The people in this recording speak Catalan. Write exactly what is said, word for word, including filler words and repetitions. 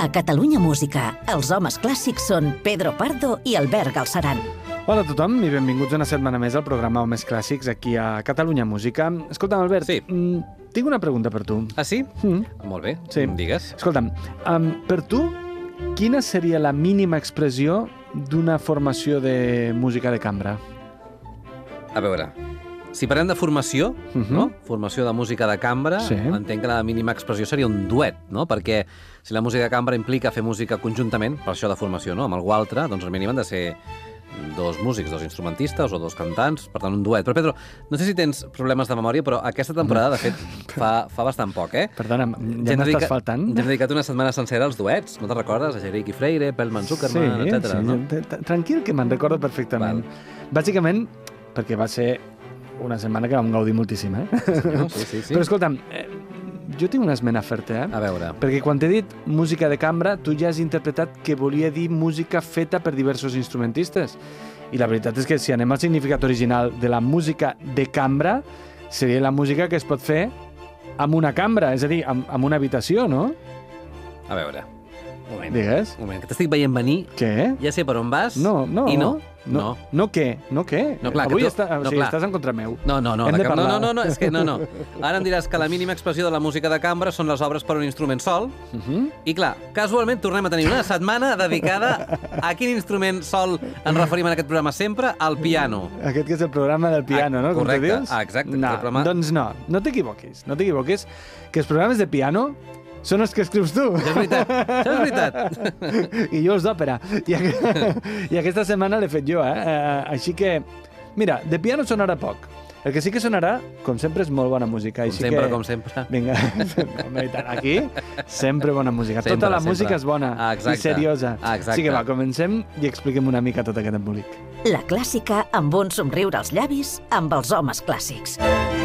A Catalunya Música, els homes clàssics són Pedro Pardo i Albert Galceran. Hola a tothom i benvinguts una setmana més al programa Homes Clàssics aquí a Catalunya Música. Escolta'm, Albert, sí. mm, tinc una pregunta per tu. Ah, sí? Mm. Molt bé, sí. em digues. Escolta'm, um, per tu, quina seria la mínima expressió d'una formació de música de cambra? A veure, si parlem de formació, uh -huh. no? Formació de música de cambra, sí. entenc que la mínima expressió seria un duet, no? Perquè si la música de cambra implica fer música conjuntament, per això de formació, no? Amb algú altre, doncs al mínim han de ser dos músics, dos instrumentistes o dos cantants, per tant un duet. Però Pedro, no sé si tens problemes de memòria, però aquesta temporada, de fet, fa, fa bastant poc, eh? Perdona, ja m'estàs faltant? Ja hem dedicat una setmana sencera als duets, no te'n recordes? A Jerick Freire, Pellman Zuckerman, sí, etcètera. Sí, no? Tranquil, que me'n recordo perfectament. Val. Bàsicament, perquè va ser una setmana que vam gaudir moltíssim, eh? Sí, sí, sí. Però escolta'm, eh, jo tinc una esmena a fer-te, eh? A veure. Perquè quan t'he dit música de cambra, tu ja has interpretat que volia dir música feta per diversos instrumentistes. I la veritat és que si anem al significat original de la música de cambra, seria la música que es pot fer amb una cambra, és a dir, amb, amb una habitació, no? A veure, un moment. Digues. Un moment, que t'estic veient venir. Què? Ja sé per on vas. No, no. I no. No, no. no què? No què? No, clar, Avui tu... està, o no, sigui, clar. estàs en contra meu. No, no, no. Hem de cap... no, parlar. no, no, és que no, no. Ara em diràs que la mínima expressió de la música de cambra són les obres per a un instrument sol. Uh -huh. I clar, casualment tornem a tenir una setmana dedicada a quin instrument sol ens referim en aquest programa sempre? Al piano. Aquest que és el programa del piano, ah, no? Com correcte. tu dius? Ah, exacte. No, programa... doncs no, no t'equivoquis, no t'equivoquis, que els programes de piano són els que escrius tu. Això és veritat, això és veritat. I jo els d'òpera. I, I aquesta setmana l'he fet jo, eh? Així que, mira, de piano sonarà poc. El que sí que sonarà, com sempre, és molt bona música. Com Així sempre, que... com sempre. Vinga, aquí, sempre bona música. Sempre, Tota la sempre. música és bona ah, i seriosa. Ah, exacte. Així que va, comencem i expliquem una mica tot aquest embolic. La clàssica amb un somriure als llavis amb els homes clàssics.